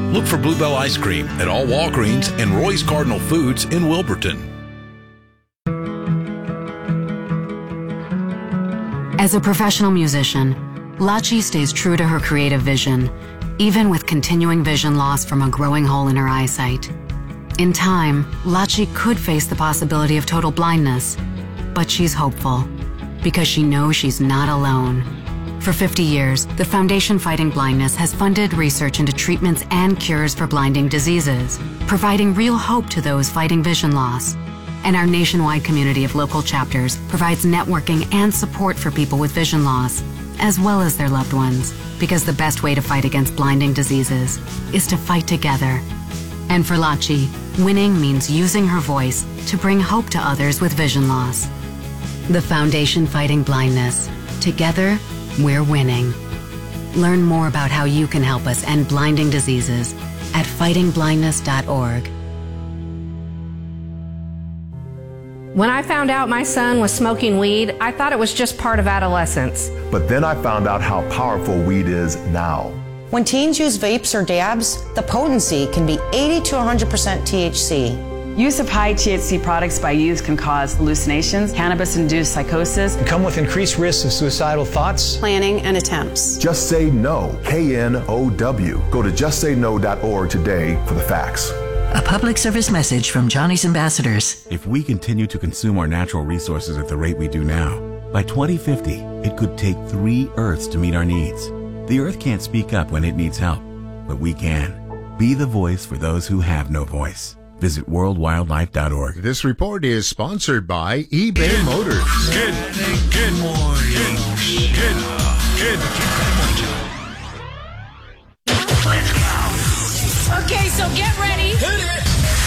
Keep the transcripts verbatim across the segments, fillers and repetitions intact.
Look for Bluebell Ice Cream at all Walgreens and Roy's Cardinal Foods in Wilburton. As a professional musician, Lachi stays true to her creative vision, even with continuing vision loss from a growing hole in her eyesight. In time, Lachi could face the possibility of total blindness, but she's hopeful because she knows she's not alone. For fifty years, the Foundation Fighting Blindness has funded research into treatments and cures for blinding diseases, providing real hope to those fighting vision loss. And our nationwide community of local chapters provides networking and support for people with vision loss, as well as their loved ones, because the best way to fight against blinding diseases is to fight together. And for Lachi, winning means using her voice to bring hope to others with vision loss. The Foundation Fighting Blindness. Together, we're winning. Learn more about how you can help us end blinding diseases at fighting blindness dot org. When I found out my son was smoking weed, I thought it was just part of adolescence. But then I found out how powerful weed is now. When teens use vapes or dabs, the potency can be eighty to one hundred percent T H C. Use of high T H C products by youth can cause hallucinations, cannabis-induced psychosis, and come with increased risks of suicidal thoughts, planning, and attempts. Just Say No, K N O W. Go to just say no dot org today for the facts. A public service message from Johnny's Ambassadors. If we continue to consume our natural resources at the rate we do now, by twenty fifty, it could take three Earths to meet our needs. The Earth can't speak up when it needs help, but we can. Be the voice for those who have no voice. Visit world wildlife dot org. This report is sponsored by eBay good, Motors. Good, good morning. Good, good, good. Let's go. Okay, so get ready. Hit it.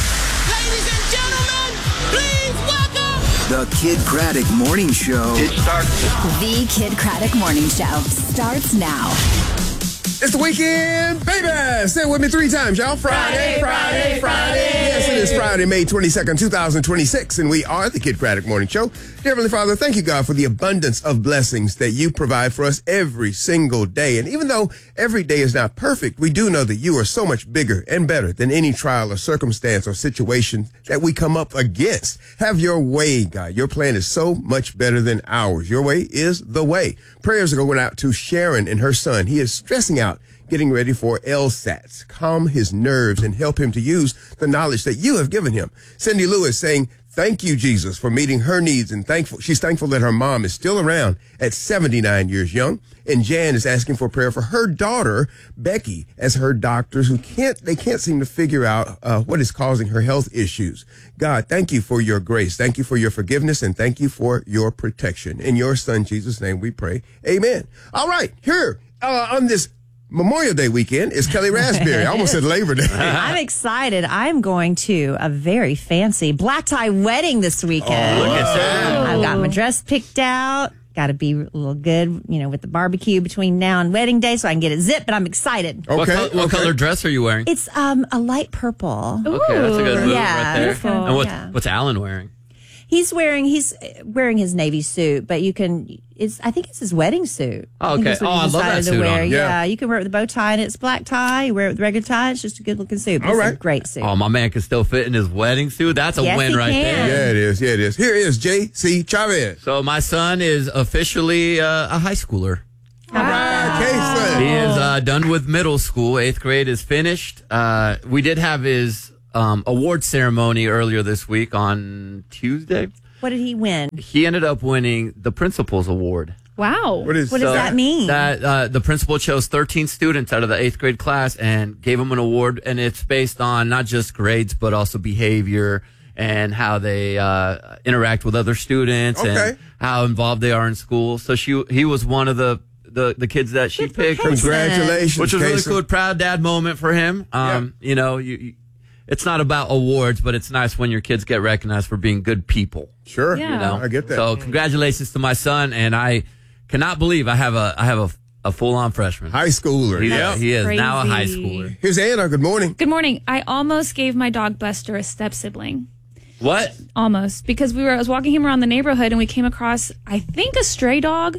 Ladies and gentlemen, please welcome the Kid Craddock Morning Show. It starts. The Kid Craddock Morning Show starts now. It's the weekend, baby! Say it with me three times, y'all. Friday, Friday, Friday, Friday. Yes, it is Friday, May twenty-second, twenty twenty-six, and we are the Kid Craddock Morning Show. Dear Heavenly Father, thank you, God, for the abundance of blessings that you provide for us every single day. And even though every day is not perfect, we do know that you are so much bigger and better than any trial or circumstance or situation that we come up against. Have your way, God. Your plan is so much better than ours. Your way is the way. Prayers are going out to Sharon and her son. He is stressing out, getting ready for LSATs. Calm his nerves and help him to use the knowledge that you have given him. Cindy Lewis saying, thank you, Jesus, for meeting her needs, and thankful. She's thankful that her mom is still around at seventy-nine years young. And Jan is asking for prayer for her daughter, Becky, as her doctors who can't, they can't seem to figure out uh, what is causing her health issues. God, thank you for your grace. Thank you for your forgiveness, and thank you for your protection. In your son, Jesus' name, we pray. Amen. All right, here uh, on this Memorial Day weekend is Kelly Raspberry. I almost said Labor Day. I'm excited. I'm going to a very fancy black tie wedding this weekend. Oh, look at that. I've got my dress picked out. Got to be a little good, you know, with the barbecue between now and wedding day so I can get it zipped, but I'm excited. Okay. What, co- what okay. color dress are you wearing? It's um a light purple. Ooh. Okay, that's a good move yeah, right there. Beautiful. And what, yeah. what's Alan wearing? He's wearing he's wearing his Navy suit, but you can it's I think it's his wedding suit. Oh, okay. I oh, I love that suit wear. on him. Yeah. Yeah, you can wear it with a bow tie and it's black tie. You wear it with a regular tie. It's just a good looking suit. All right, a great suit. Oh, my man can still fit in his wedding suit. That's a yes, win right can. there. Yeah, it is. Yeah, it is. Here is J C Chavez. So my son is officially uh, a high schooler. All right, K-son. He is uh, done with middle school. Eighth grade is finished. Uh, we did have his um, award ceremony earlier this week on Tuesday. What did he win? He ended up winning the principal's award. Wow. What, is what so, does that mean? That uh, the principal chose thirteen students out of the eighth grade class and gave them an award, and it's based on not just grades but also behavior and how they uh, interact with other students okay. and how involved they are in school. So she he was one of the the, the kids that she Good picked. Congratulations, which was really Casey. cool, proud dad moment for him. Um, yeah. You know, you, you, it's not about awards, but it's nice when your kids get recognized for being good people. Sure, yeah. You know? I get that. So congratulations to my son, and I cannot believe I have a I have a, a full on freshman. High schooler. He, yeah. he is crazy. now a high schooler. Here's Anna. Good morning. Good morning. I almost gave my dog Buster a step sibling. What? Almost, because we were I was walking him around the neighborhood and we came across I think a stray dog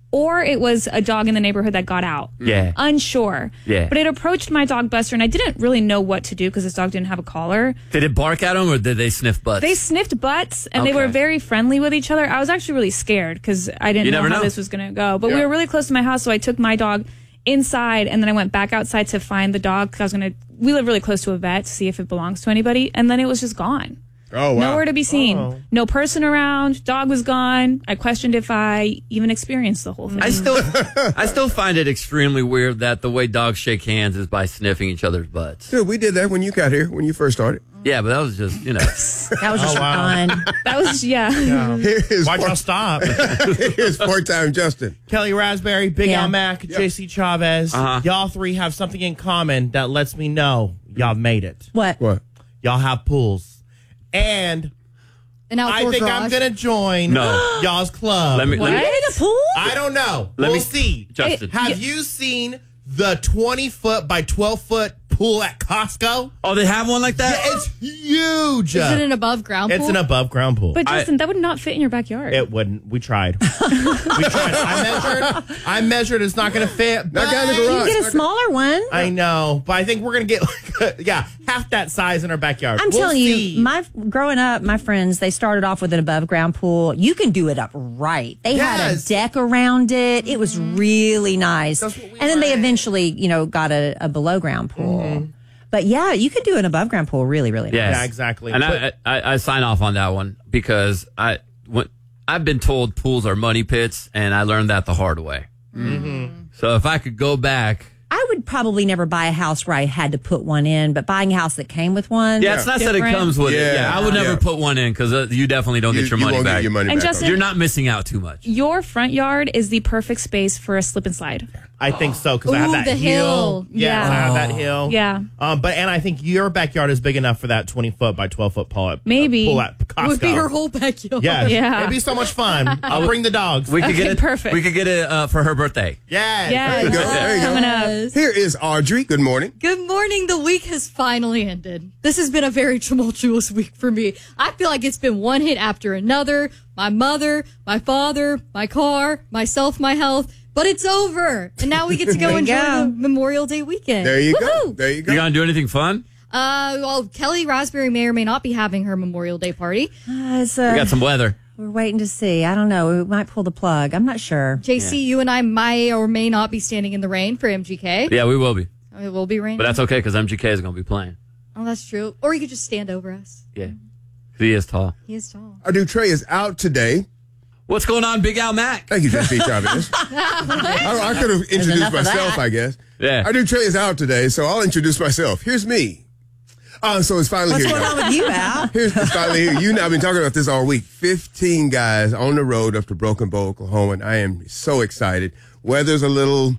or it was a dog in the neighborhood that got out. Yeah. Unsure. Yeah. But it approached my dog Buster, and I didn't really know what to do because this dog didn't have a collar. Did it bark at him or did they sniff butts? They sniffed butts, and they Okay. were very friendly with each other. I was actually really scared because I didn't You know never how know. this was going to go. But Yeah. we were really close to my house, so I took my dog inside, and then I went back outside to find the dog because I was going to. We live really close to a vet to see if it belongs to anybody, and then it was just gone. Oh, wow. Nowhere to be seen. Oh. No person around. Dog was gone. I questioned if I even experienced the whole thing. I still, I still find it extremely weird that the way dogs shake hands is by sniffing each other's butts. Dude, we did that when you got here, when you first started. Yeah, but that was just, you know. That was just Oh, wow. fun. That was, yeah. Yeah. Here's Why'd y'all four- stop? Here's four-time Justin. Kelly Raspberry, Big Yeah. Al Mac, Yeah. J C Chavez. Uh-huh. Y'all three have something in common that lets me know y'all made it. What? What? Y'all have pools. And An I outdoor think garage. I'm going to join No. y'all's club. Let me, let me, In a pool? I don't know. Let we'll me- see. Justin. Have you seen the twenty foot by twelve foot pool at Costco? Oh, they have one like that? Yeah, it's huge. Is it an above ground pool? It's an above ground pool. But I- Justin, that would not fit in your backyard. It wouldn't. We tried. we tried. I measured. I measured. It's not going to fit. Not down the but- You garage. can get a smaller one. I know, but I think we're going to get like a, yeah half that size in our backyard. I'm We'll telling see. you, my growing up, my friends, they started off with an above ground pool. You can do it up right. They had a Yes. deck around it. It was really nice. That's what we And then they wanted. eventually, you know, got a, a below ground pool. But yeah, you could do an above ground pool really, really nice. Yes. Yeah, exactly. And I, I, I sign off on that one because I, when, I've been told pools are money pits, and I learned that the hard way. Mm-hmm. So if I could go back. I would probably never buy a house where I had to put one in, but buying a house that came with one. Yeah, it's not that it Different. comes with it. Yeah. Yeah, I would never Yeah. put one in because uh, you definitely don't You, get your you money won't back. get your money And back. Justin- You're not missing out too much. Your front yard is the perfect space for a slip and slide. I think so because I have Ooh, that the hill. Yeah, Yeah. I have that hill. Yeah. Um, but and I think your backyard is big enough for that twenty foot by twelve foot pool at Maybe. pool at Costco. Would be her whole backyard. Yeah, Yeah. it'd be so much fun. I'll bring the dogs. We could Okay, get it. perfect. We could get it uh, for her birthday. Yes. Yeah, There you go. There you go. coming up. Yes. Here is Audrey. Good morning. Good morning. The week has finally ended. This has been a very tumultuous week for me. I feel like it's been one hit after another. My mother, my father, my car, myself, my health. But it's over. And now we get to go There you enjoy go. the Memorial Day weekend. There you go. Woohoo! There you go. You gonna do anything fun? Uh, well, Kelly Raspberry may or may not be having her Memorial Day party. Uh, it's, uh, We got some weather. we're waiting to see. I don't know. We might pull the plug. I'm not sure. J C, you and I may or may not be standing in the rain for M G K. Yeah, we will be, It will be raining. but that's okay because M G K is gonna be playing. Oh, that's true. Or you could just stand over us. Yeah, 'cause he is tall. He is tall. Our new Trey is out today. What's going on, Big Al Mac? Thank you, J C Chavez. I, I could have introduced enough of myself, that. I guess. Yeah. Our new Trey is out today, so I'll introduce myself. Here's me. Uh, so it's finally What's here. going y'all. on with you, Al? Here's it's finally here. You and I have been talking about this all week. fifteen guys on the road up to Broken Bow, Oklahoma, and I am so excited. Weather's a little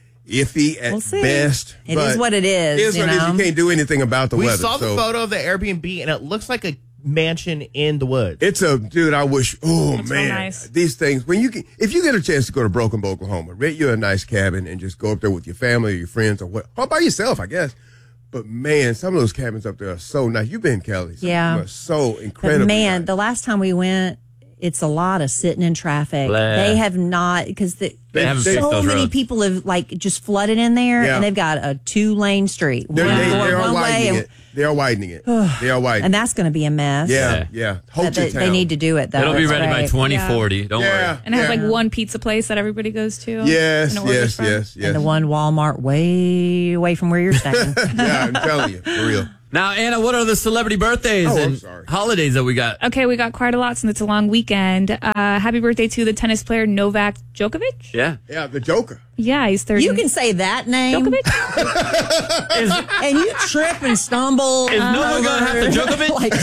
iffy at We'll see. best. It but is what it is, It is you what it is. know? You can't do anything about the We weather. saw the so photo of the Airbnb and it looks like a mansion in the woods. It's a dude. I wish. Oh It's real man, nice. these things. When you get, if you get a chance to go to Broken Bow, Oklahoma, rent you a nice cabin and just go up there with your family or your friends or what, or by yourself, I guess. But man, some of those cabins up there are so nice. You've been, Kelly. Some Yeah. of them are so But incredible. man, the last time we went, it's a lot of sitting in traffic. Blah. They have not because the, They haven't fixed so those many roads. people have like just flooded in there, Yeah. and they've got a two lane street. They're, One they, going they are one way, widening and, it. They are widening it. They are widening. and that's going to be a mess. yeah, yeah. Hold But your they, town. they need to do it though. It'll be It's ready by great. twenty forty. Don't Yeah. worry. And it has Yeah. like one pizza place that everybody goes to. Yes, and it orders yes, from. yes, yes. And the one Walmart way away from where you're staying. Yeah, I'm telling you, for real. Now, Anna, what are the celebrity birthdays Oh, I'm and sorry. holidays that we got? Okay, we got quite a lot since it's a long weekend. Uh, happy birthday to the tennis player Novak Djokovic. Yeah. Yeah, the Joker. Yeah, he's thirty. You can say that name, Djokovic? Is, and you trip and stumble. is no one over- going to have to Djokovic? like,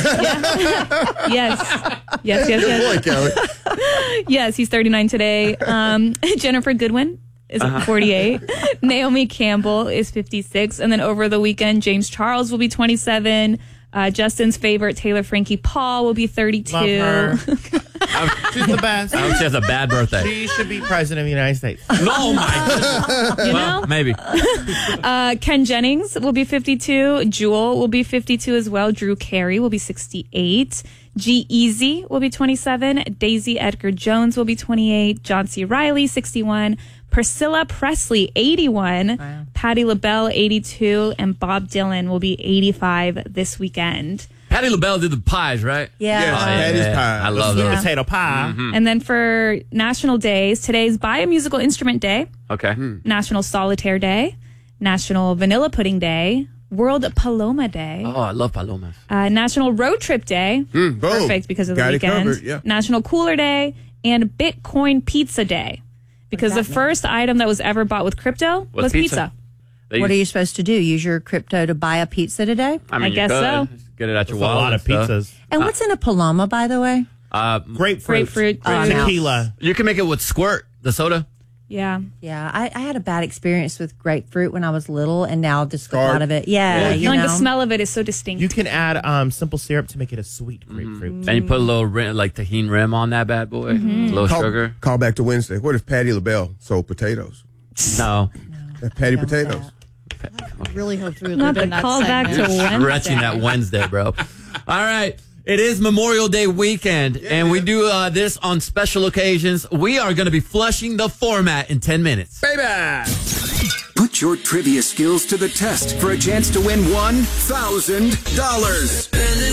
Yes. Yes, yes, Good yes. boy, Kelly. Yes, he's thirty-nine today. Um, Jennifer Goodwin is Uh-huh. forty-eight. Naomi Campbell is fifty-six. And then over the weekend, James Charles will be twenty-seven. Uh, Justin's favorite, Taylor Frankie Paul, will be thirty-two. Love her. She's the best. I hope she has a bad birthday. She should be president of the United States. No, my goodness. You Well, know? maybe. Uh, Ken Jennings will be fifty-two. Jewel will be fifty-two as well. Drew Carey will be sixty-eight. G-Eazy will be twenty-seven. Daisy Edgar Jones will be twenty-eight. John C. Reilly, sixty-one. Priscilla Presley, eighty-one. Wow. Patti LaBelle, eighty-two. And Bob Dylan will be eighty-five this weekend. Patti LaBelle did the pies, right? Yeah. Yes, Oh, Patty's yeah. pie. I love The those. potato pie. Mhm. And then for national days, today's Buy a Musical Instrument Day, Okay. National Solitaire Day, National Vanilla Pudding Day, World Paloma Day, Oh, I love palomas. uh, National Road Trip Day, Mm, boom. perfect because of the Got it weekend, covered, yeah. National Cooler Day, and Bitcoin Pizza Day. Because the first item that was ever bought with crypto What's was pizza? pizza. They What are used- you supposed to do? Use your crypto to buy a pizza today? I mean, I you guess could. so. Just Get it out your That's a wallet. lot of and stuff. pizzas. And what's in a paloma, by the way? Uh, Grapefruit. Grapefruit. Oh, no. Tequila. you can make it with Squirt, the soda. Yeah. Yeah, I, I had a bad experience with grapefruit when I was little, and now just a Scarred. lot of it. Yeah, Yeah, you Like know. the smell of it is so distinct. You can add um, simple syrup to make it a sweet grapefruit. And you put a little rim, like tahini rim on that bad boy. Mm-hmm. A little Call, sugar. call back to Wednesday. What if Patti LaBelle sold potatoes? No. That Patty potatoes. I really hoped we would Not live in the that call back segment. to Wednesday. Stretching that Wednesday, bro. All right. It is Memorial Day weekend, and we do uh, this on special occasions. We are going to be flushing the format in ten minutes. Baby! Put your trivia skills to the test for a chance to win one thousand dollars.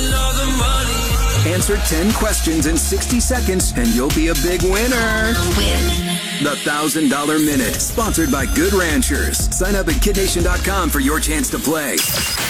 Answer ten questions in sixty seconds, and you'll be a big winner. Win. The one thousand dollar Minute, sponsored by Good Ranchers. Sign up at kid nation dot com for your chance to play.